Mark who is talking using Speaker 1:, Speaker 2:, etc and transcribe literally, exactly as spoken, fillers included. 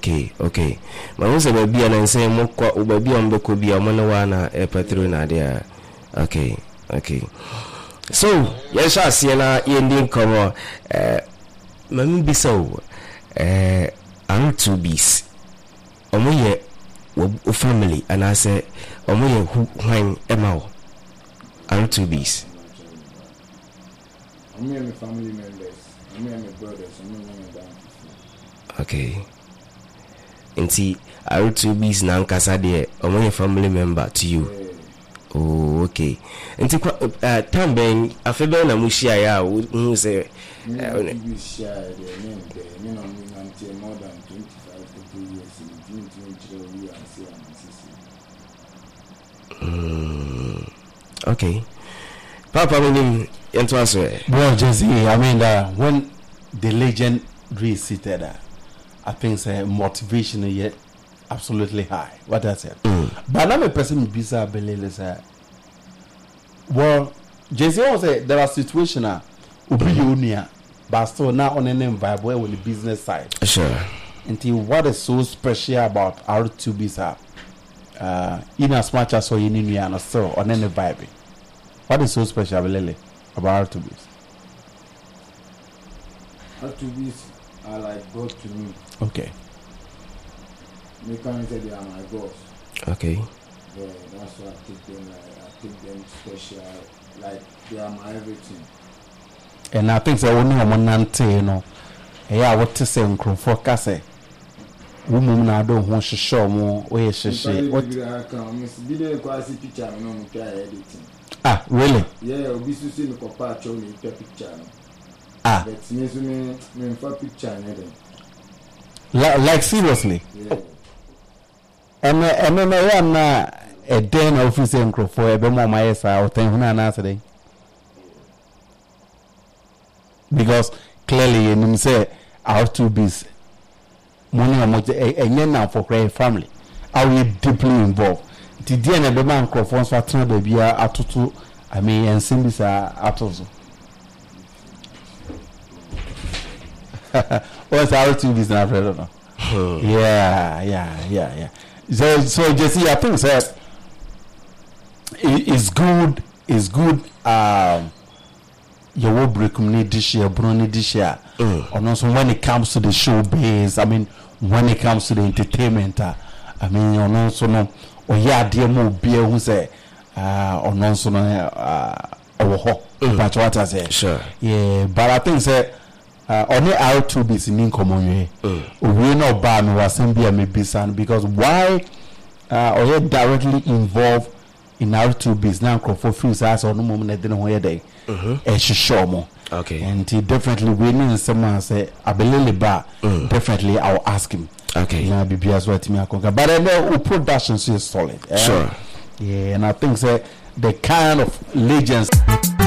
Speaker 1: Okay, okay. Ma wo se ba bia na nse mo kwa ba bia mo ko bia mo na wa na e patro na dia. Okay, okay. So, yes, I see na ending cover eh mami biso eh am two bees. Omo ye wo family and I say omo ye hwan ema wo. Am two bees.
Speaker 2: I'm my family members. I'm my brothers. I'm my dad.
Speaker 1: Okay. Nti are two bees na nkasa de omo ye family member to you. Yeah. Oh, okay. Nti uh tamben afebe na mushia ya hu say
Speaker 2: we share the name there. Me no me until more than twenty-five to two years in twenty we and see
Speaker 1: mm. Okay. Papa meaning into us.
Speaker 3: Well, Jesse, I mean that when the legend re-seated, uh, I think say motivation yet absolutely high. What I said. Mm. But I'm a person who bisa belele say. Well, Jesse was say there are situations uh, ubi unia, but still now on an vibe where with the business side.
Speaker 1: Sure.
Speaker 3: Until what is so special about R two B sir, uh, in as much as so you need and still on any vibe. What is so special, Lele, about R two Bs?
Speaker 2: R two Bs are like God to me.
Speaker 3: Okay.
Speaker 2: Me can't say they are my boss.
Speaker 1: Okay.
Speaker 2: Yeah, that's why I take them like I take them special. Like they are my everything.
Speaker 3: And I think the only one nante, you know, yeah, what to say, Uncle Focus. Woman, I don't want to show more. Where she say, what?
Speaker 2: I can miss video quality picture. I don't care editing.
Speaker 3: Ah, really?
Speaker 2: Yeah, Obi su see me compare show me picture.
Speaker 3: Ah.
Speaker 2: But me so me me for picture na dem.
Speaker 3: Like, like seriously?
Speaker 2: Yeah.
Speaker 3: And and then I am na a den office microphone e be mo my yes I think na na say. Because clearly you know say R two Bs money am enye na for credit family. Are we deeply involved? The D N A be man microphone so atena da bia atoto I mean ensim bi sa atozo. What's R two Bs na afraid no? Yeah, yeah, yeah, yeah. So, so Jesse, I think that it, it's good. It's good. Um, your work break this year, Bruni this year. And also when it comes to the showbiz, I mean, when it comes to the entertainment, uh, I mean, you know, so no, or yeah, dear more beer who say, uh, or no, so no, uh, or ho, but what I say,
Speaker 1: sure,
Speaker 3: yeah, but I think that. Uh, only R two Bs in common way. We not ban was maybe son because why uh or you directly involved in R two Bs now for few as or no moment I didn't hear day. And she show more.
Speaker 1: Okay.
Speaker 3: And he definitely winning someone say I believe bar definitely I'll ask him.
Speaker 1: Okay.
Speaker 3: Yeah, be as well to me. But then the production is solid.
Speaker 1: Sure.
Speaker 3: Yeah, and I think say the kind of legends